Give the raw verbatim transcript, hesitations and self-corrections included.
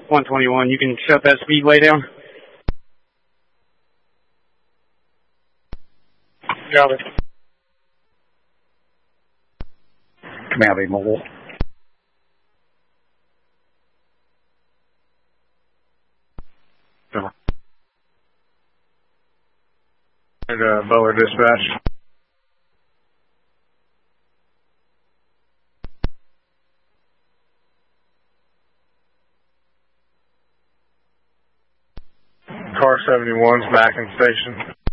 one twenty-one. You can shut that speedway down? Got it. Command B mobile. And, uh, Butler dispatch. Car seventy-one's back in station.